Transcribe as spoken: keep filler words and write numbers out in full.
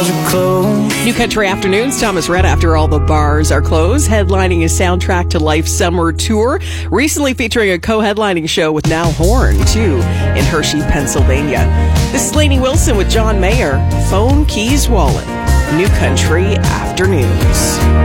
bars are closed. New Country Afternoons, Thomas Rhett, after all the bars are closed, headlining his Soundtrack to Life summer tour, recently featuring a co-headlining show with Now Horn, too, in Hershey, Pennsylvania. This is Lainey Wilson with John Mayer, Phone, Keys, Wallet. New Country Afternoons.